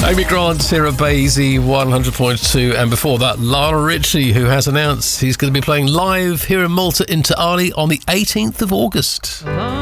Amy Grant, Sarah Basie, 100.2, and before that, Lionel Richie, who has announced he's going to be playing live here in Malta Inter Alia on the 18th of August.